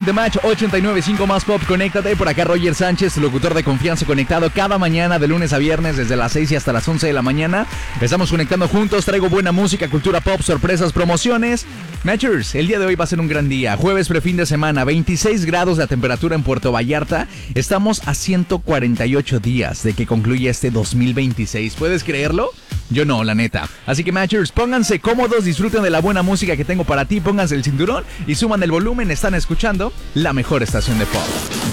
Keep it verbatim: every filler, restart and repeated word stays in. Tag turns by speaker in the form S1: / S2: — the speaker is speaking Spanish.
S1: The Match ochenta y nueve punto cinco más Pop, conéctate. Por acá Roger Sánchez, locutor de confianza, conectado cada mañana de lunes a viernes desde las seis y hasta las once de la mañana. Estamos conectando juntos, traigo buena música, cultura pop, sorpresas, promociones. Matchers, el día de hoy va a ser un gran día. Jueves prefin de semana, veintiséis grados la temperatura en Puerto Vallarta. Estamos a ciento cuarenta y ocho días de que concluya este dos mil veintiséis. ¿Puedes creerlo? Yo no, la neta. Así que Matchers, pónganse cómodos, disfruten de la buena música que tengo para ti, pónganse el cinturón y suman el volumen. Están escuchando la mejor estación de pop.